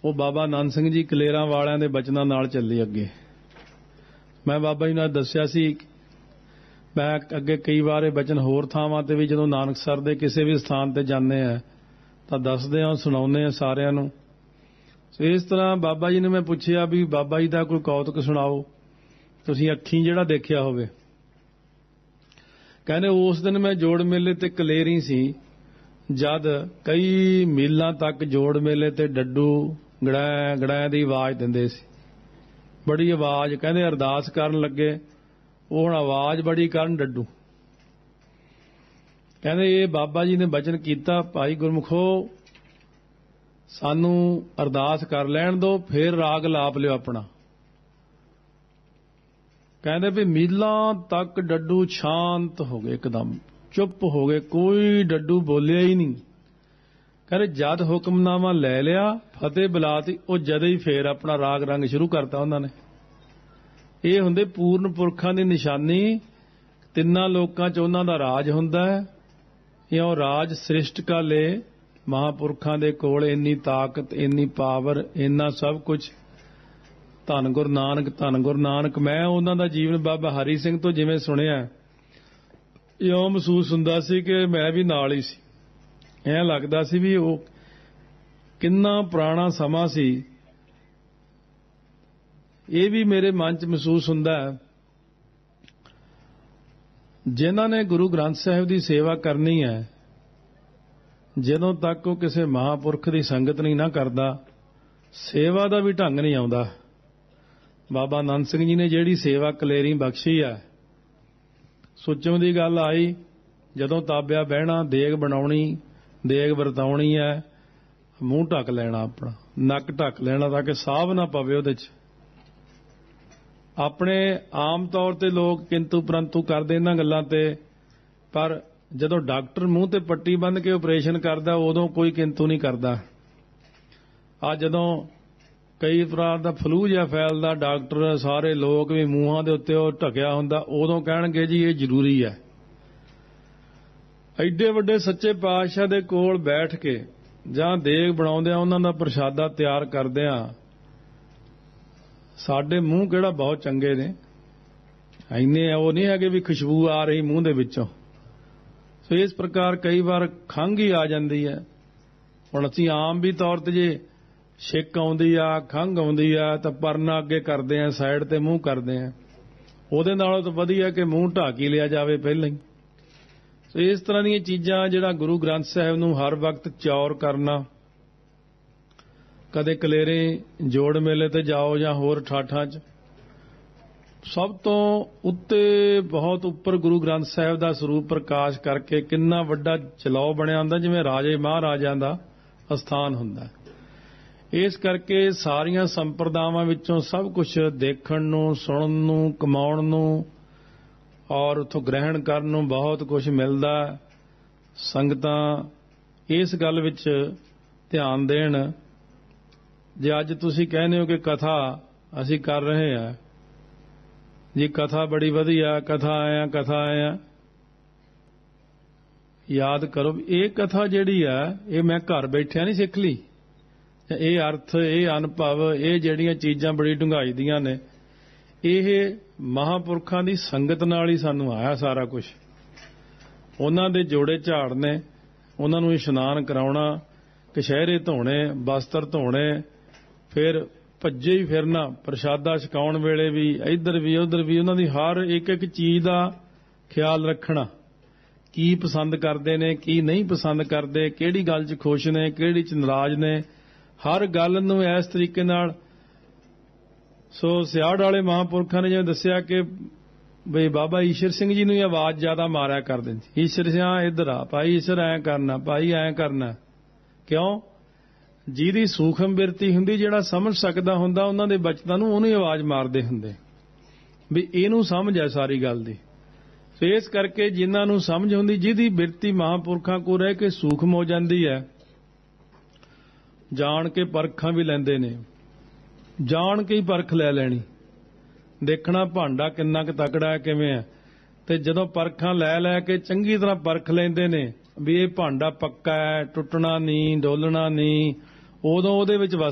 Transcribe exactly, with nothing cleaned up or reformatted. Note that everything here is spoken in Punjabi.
ਉਹ ਬਾਬਾ ਨੰਦ ਸਿੰਘ ਜੀ ਕਲੇਰਾਂ ਵਾਲਿਆਂ ਦੇ ਬਚਨਾਂ ਨਾਲ ਚੱਲੀ ਅੱਗੇ। ਮੈਂ ਬਾਬਾ ਜੀ ਨਾਲ ਦੱਸਿਆ ਸੀ, ਮੈਂ ਅੱਗੇ ਕਈ ਵਾਰ ਇਹ ਬਚਨ ਹੋਰ ਥਾਵਾਂ ਤੇ ਵੀ ਜਦੋਂ ਨਾਨਕਸਰ ਦੇ ਕਿਸੇ ਵੀ ਸਥਾਨ ਤੇ ਜਾਂਦੇ ਆ ਤਾਂ ਦੱਸਦੇ ਹਾਂ, ਸੁਣਾਉਂਦੇ ਆ ਸਾਰਿਆਂ ਨੂੰ। ਇਸ ਤਰ੍ਹਾਂ ਬਾਬਾ ਜੀ ਨੇ ਮੈਂ ਪੁੱਛਿਆ ਵੀ ਬਾਬਾ ਜੀ ਦਾ ਕੋਈ ਕੌਤਕ ਸੁਣਾਓ, ਤੁਸੀਂ ਅੱਖੀਂ ਜਿਹੜਾ ਦੇਖਿਆ ਹੋਵੇ। ਕਹਿੰਦੇ ਉਸ ਦਿਨ ਮੈਂ ਜੋੜ ਮੇਲੇ ਤੇ ਕਲੇਰੀ ਸੀ, ਜਦ ਕਈ ਮੀਲਾਂ ਤੱਕ ਜੋੜ ਮੇਲੇ ਤੇ ਡੱਡੂ ਗੜੈ ਗੜੈ ਦੀ ਆਵਾਜ਼ ਦਿੰਦੇ ਸੀ, ਬੜੀ ਆਵਾਜ਼। ਕਹਿੰਦੇ ਅਰਦਾਸ ਕਰਨ ਲੱਗੇ, ਉਹ ਹੁਣ ਆਵਾਜ਼ ਬੜੀ ਕਰਨ ਡੱਡੂ। ਕਹਿੰਦੇ ਇਹ ਬਾਬਾ ਜੀ ਨੇ ਬਚਨ ਕੀਤਾ, ਭਾਈ ਗੁਰਮੁਖੋ ਸਾਨੂੰ ਅਰਦਾਸ ਕਰ ਲੈਣ ਦਿਓ, ਫੇਰ ਰਾਗ ਲਾਪ ਲਿਓ ਆਪਣਾ। ਕਹਿੰਦੇ ਵੀ ਮੀਲਾਂ ਤੱਕ ਡੱਡੂ ਸ਼ਾਂਤ ਹੋ ਗਏ, ਇੱਕਦਮ ਚੁੱਪ ਹੋ ਗਏ, ਕੋਈ ਡੱਡੂ ਬੋਲਿਆ ਹੀ ਨਹੀਂ। ਕਹਿੰਦੇ ਜਦ ਹੁਕਮਨਾਮਾ ਲੈ ਲਿਆ, ਫਤਿਹ ਬੁਲਾਤੀ, ਉਹ ਜਦ ਹੀ ਫੇਰ ਆਪਣਾ ਰਾਗ ਰੰਗ ਸ਼ੁਰੂ ਕਰਤਾ ਉਹਨਾਂ ਨੇ। ਇਹ ਹੁੰਦੇ ਪੂਰਨ ਪੁਰਖਾਂ ਦੀ ਨਿਸ਼ਾਨੀ। ਤਿੰਨਾਂ ਲੋਕਾਂ 'ਚ ਉਹਨਾਂ ਦਾ ਰਾਜ ਹੁੰਦਾ ਹੈ। ਇਉਂ ਰਾਜ ਸ੍ਰਿਸ਼ਟ ਕਾ ਲੇ, ਮਹਾਂਪੁਰਖਾਂ ਦੇ ਕੋਲ ਇੰਨੀ ਤਾਕਤ, ਇੰਨੀ ਪਾਵਰ, ਇੰਨਾ ਸਭ ਕੁਝ। ਧੰਨ ਗੁਰੂ ਨਾਨਕ, ਧੰਨ ਗੁਰੂ ਨਾਨਕ। ਮੈਂ ਉਹਨਾਂ ਦਾ ਜੀਵਨ ਬਾਬਾ ਹਰੀ ਸਿੰਘ ਤੋਂ ਜਿਵੇਂ ਸੁਣਿਆ, ਇਉਂ ਮਹਿਸੂਸ ਹੁੰਦਾ ਸੀ ਕਿ ਮੈਂ ਵੀ ਨਾਲ ਹੀ ਸੀ। ਐਂ ਲੱਗਦਾ ਸੀ ਵੀ ਉਹ ਕਿੰਨਾ ਪੁਰਾਣਾ ਸਮਾਂ ਸੀ। ਇਹ ਵੀ ਮੇਰੇ ਮਨ 'ਚ ਮਹਿਸੂਸ ਹੁੰਦਾ ਹੈ, ਜਿਨ੍ਹਾਂ ਨੇ ਗੁਰੂ ਗ੍ਰੰਥ ਸਾਹਿਬ ਦੀ ਸੇਵਾ ਕਰਨੀ ਹੈ, ਜਦੋਂ ਤੱਕ ਉਹ ਕਿਸੇ ਮਹਾਂਪੁਰਖ ਦੀ ਸੰਗਤ ਨਹੀਂ ਨਾ ਕਰਦਾ, ਸੇਵਾ ਦਾ ਵੀ ਢੰਗ ਨਹੀਂ ਆਉਂਦਾ। ਬਾਬਾ ਨੰਦ ਸਿੰਘ ਜੀ ਨੇ ਜਿਹੜੀ ਸੇਵਾ ਕਲੇਰੀ ਬਖਸ਼ੀ ਹੈ, ਸੁੱਚੋਂ ਦੀ ਗੱਲ ਆਈ, ਜਦੋਂ ਤਾਬਿਆ ਬਹਿਣਾ, ਦੇਗ ਬਣਾਉਣੀ, ਦੇਗ ਵਰਤਾਉਣੀ ਹੈ, ਮੂੰਹ ਢੱਕ ਲੈਣਾ, ਆਪਣਾ ਨੱਕ ਢੱਕ ਲੈਣਾ ਤਾਂ ਕਿ ਸਾਹ ਨਾ ਪਵੇ ਉਹਦੇ 'ਚ। ਆਪਣੇ ਆਮ ਤੌਰ ਤੇ ਲੋਕ ਕਿੰਤੂ ਪਰੰਤੂ ਕਰਦੇ ਇਹਨਾਂ ਗੱਲਾਂ ਤੇ, ਪਰ ਜਦੋਂ ਡਾਕਟਰ ਮੂੰਹ ਤੇ ਪੱਟੀ ਬੰਨ੍ਹ ਕੇ ਆਪਰੇਸ਼ਨ ਕਰਦਾ, ਉਦੋਂ ਕੋਈ ਕਿੰਤੂ ਨਹੀਂ ਕਰਦਾ। ਆ ਜਦੋਂ ਕਈ ਤਰ੍ਹਾਂ ਦਾ ਫਲੂ ਜਿਹਾ ਫੈਲਦਾ, ਡਾਕਟਰ ਸਾਰੇ ਲੋਕ ਵੀ ਮੂੰਹਾਂ ਦੇ ਉੱਤੇ ਉਹ ਢਕਿਆ ਹੁੰਦਾ, ਉਦੋਂ ਕਹਿਣਗੇ ਜੀ ਇਹ ਜ਼ਰੂਰੀ ਹੈ। ਐਡੇ ਵੱਡੇ ਸੱਚੇ ਪਾਤਸ਼ਾਹ ਦੇ ਕੋਲ ਬੈਠ ਕੇ ਜਾਂ ਦੇਗ ਬਣਾਉਂਦਿਆਂ, ਉਹਨਾਂ ਦਾ ਪ੍ਰਸ਼ਾਦਾ ਤਿਆਰ ਕਰਦਿਆਂ, ਸਾਡੇ ਮੂੰਹ ਕਿਹੜਾ ਬਹੁਤ ਚੰਗੇ ਨੇ, ਇੰਨੇ ਉਹ ਨਹੀਂ ਹੈਗੇ ਵੀ ਖੁਸ਼ਬੂ ਆ ਰਹੀ ਮੂੰਹ ਦੇ ਵਿੱਚੋਂ। ਸੋ ਇਸ ਪ੍ਰਕਾਰ ਕਈ ਵਾਰ ਖੰਘ ਹੀ ਆ ਜਾਂਦੀ ਹੈ। ਹੁਣ ਅਸੀਂ ਆਮ ਵੀ ਤੌਰ ਤੇ ਜੇ ਛਿੱਕ ਆਉਂਦੀ ਆ, ਖੰਘ ਆਉਂਦੀ ਆ, ਤਾਂ ਪਰਨਾ ਅੱਗੇ ਕਰਦੇ ਆ, ਸਾਈਡ ਤੇ ਮੂੰਹ ਕਰਦੇ ਆ। ਉਹਦੇ ਨਾਲੋਂ ਤਾਂ ਵਧੀਆ ਕਿ ਮੂੰਹ ਢੱਕ ਹੀ ਲਿਆ ਜਾਵੇ ਪਹਿਲਾਂ ਹੀ। ਸੋ ਇਸ ਤਰ੍ਹਾਂ ਦੀਆਂ ਚੀਜ਼ਾਂ, ਜਿਹੜਾ ਗੁਰੂ ਗ੍ਰੰਥ ਸਾਹਿਬ ਨੂੰ ਹਰ ਵਕਤ ਚੌਰ ਕਰਨਾ, ਕਦੇ ਕਲੇਰੇ ਜੋੜ ਮੇਲੇ ਤੇ ਜਾਓ ਜਾਂ ਹੋਰ ਠਾਠਾਂ 'ਚ, ਸਭ ਤੋਂ ਉੱਤੇ ਬਹੁਤ ਉੱਪਰ ਗੁਰੂ ਗ੍ਰੰਥ ਸਾਹਿਬ ਦਾ ਸਰੂਪ ਪ੍ਰਕਾਸ਼ ਕਰਕੇ ਕਿੰਨਾ ਵੱਡਾ ਚਲਾਓ ਬਣਿਆ ਹੁੰਦਾ, ਜਿਵੇਂ ਰਾਜੇ ਮਹਾਰਾਜਿਆਂ ਦਾ ਅਸਥਾਨ ਹੁੰਦਾ। ਇਸ ਕਰਕੇ ਸਾਰੀਆਂ ਸੰਪਰਦਾਵਾਂ ਵਿੱਚੋਂ ਸਭ ਕੁਝ ਦੇਖਣ ਨੂੰ, ਸੁਣਨ ਨੂੰ, ਕਮਾਉਣ ਨੂੰ ਔਰ ਉੱਥੋਂ ਗ੍ਰਹਿਣ ਕਰਨ ਨੂੰ ਬਹੁਤ ਕੁਝ ਮਿਲਦਾ। ਸੰਗਤਾਂ ਇਸ ਗੱਲ ਵਿੱਚ ਧਿਆਨ ਦੇਣ। ਜੇ ਅੱਜ ਤੁਸੀਂ ਕਹਿੰਦੇ ਹੋ ਕਿ ਕਥਾ ਅਸੀਂ ਕਰ ਰਹੇ ਹਾਂ ਜੀ, ਕਥਾ ਬੜੀ ਵਧੀਆ, ਕਥਾ ਆਇਆ ਕਥਾ ਆਇਆ, ਯਾਦ ਕਰੋ ਇਹ ਕਥਾ ਜਿਹੜੀ ਆ, ਇਹ ਮੈਂ ਘਰ ਬੈਠਿਆ ਨਹੀਂ ਸਿੱਖ ਲਈ। ਇਹ ਅਰਥ, ਇਹ ਅਨੁਭਵ, ਇਹ ਜਿਹੜੀਆਂ ਚੀਜ਼ਾਂ ਬੜੀ ਡੂੰਘਾਈ ਦੀਆਂ ਨੇ, ਇਹ ਮਹਾਂਪੁਰਖਾਂ ਦੀ ਸੰਗਤ ਨਾਲ ਹੀ ਸਾਨੂੰ ਆਇਆ ਸਾਰਾ ਕੁਝ। ਉਹਨਾਂ ਦੇ ਜੋੜੇ ਝਾੜਨੇ, ਉਹਨਾਂ ਨੂੰ ਇਸ਼ਨਾਨ ਕਰਾਉਣਾ, ਕਛਹਿਰੇ ਧੋਣੇ, ਬਸਤਰ ਧੋਣੇ, ਫਿਰ ਭੱਜੇ ਹੀ ਫਿਰਨਾ, ਪ੍ਰਸ਼ਾਦਾ ਛਕਾਉਣ ਵੇਲੇ ਵੀ ਇੱਧਰ ਵੀ ਉੱਧਰ ਵੀ, ਉਹਨਾਂ ਦੀ ਹਰ ਇੱਕ ਇੱਕ ਚੀਜ਼ ਦਾ ਖਿਆਲ ਰੱਖਣਾ। ਕੀ ਪਸੰਦ ਕਰਦੇ ਨੇ, ਕੀ ਨਹੀਂ ਪਸੰਦ ਕਰਦੇ, ਕਿਹੜੀ ਗੱਲ 'ਚ ਖੁਸ਼ ਨੇ, ਕਿਹੜੀ 'ਚ ਨਾਰਾਜ਼ ਨੇ, ਹਰ ਗੱਲ ਨੂੰ ਇਸ ਤਰੀਕੇ ਨਾਲ। ਸੋ ਸਿਆੜ ਵਾਲੇ ਮਹਾਂਪੁਰਖਾਂ ਨੇ ਜਿਵੇਂ ਦੱਸਿਆ ਕਿ ਬਈ ਬਾਬਾ ਈਸ਼ਰ ਸਿੰਘ ਜੀ ਨੂੰ ਹੀ ਆਵਾਜ਼ ਜ਼ਿਆਦਾ ਮਾਰਿਆ ਕਰਦੇ ਸੀ, ਈਸ਼ਰ ਸਿਆਂ ਇੱਧਰ ਆ ਭਾਈ, ਈਸ਼ਰ ਐਂ ਕਰਨਾ ਭਾਈ, ਐਂ ਕਰਨਾ। ਕਿਉਂ? ਜਿਹਦੀ ਸੂਖਮ ਬਿਰਤੀ ਹੁੰਦੀ, ਜਿਹੜਾ ਸਮਝ ਸਕਦਾ ਹੁੰਦਾ ਉਹਨਾਂ ਦੇ ਬਚਨਾਂ ਨੂੰ, ਉਹਨੂੰ ਆਵਾਜ਼ ਮਾਰਦੇ ਹੁੰਦੇ ਵੀ ਇਹਨੂੰ ਸਮਝ ਹੈ ਸਾਰੀ ਗੱਲ ਦੀ। ਸੋ ਇਸ ਕਰਕੇ ਜਿਨ੍ਹਾਂ ਨੂੰ ਸਮਝ ਹੁੰਦੀ, ਜਿਹਦੀ ਬਿਰਤੀ ਮਹਾਂਪੁਰਖਾਂ ਕੋਲ ਰਹਿ ਕੇ ਸੂਖਮ ਹੋ ਜਾਂਦੀ ਹੈ, ਜਾਣ ਕੇ ਪਰਖਾਂ ਵੀ ਲੈਂਦੇ ਨੇ, ਜਾਣ ਕੇ ਹੀ ਪਰਖ ਲੈ ਲੈਣੀ, ਦੇਖਣਾ ਭਾਂਡਾ ਕਿੰਨਾ ਕੁ ਤਕੜਾ ਹੈ, ਕਿਵੇਂ ਹੈ। ਤੇ ਜਦੋਂ ਪਰਖਾਂ ਲੈ ਲੈ ਕੇ ਚੰਗੀ ਤਰ੍ਹਾਂ ਪਰਖ ਲੈਂਦੇ ਨੇ ਵੀ ਇਹ ਭਾਂਡਾ ਪੱਕਾ ਹੈ, ਟੁੱਟਣਾ ਨਹੀਂ, ਡੋਲਣਾ ਨਹੀਂ, ਉਦੋਂ ਉਹਦੇ ਵਿੱਚ